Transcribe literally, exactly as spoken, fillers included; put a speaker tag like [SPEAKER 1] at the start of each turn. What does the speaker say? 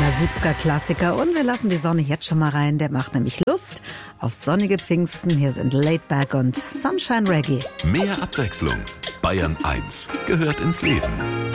[SPEAKER 1] kleiner Südska-Klassiker und wir lassen die Sonne jetzt schon mal rein. Der macht nämlich Lust auf sonnige Pfingsten. Hier sind Laid Back und Sunshine Reggae.
[SPEAKER 2] Mehr Abwechslung. Bayern eins gehört ins Leben.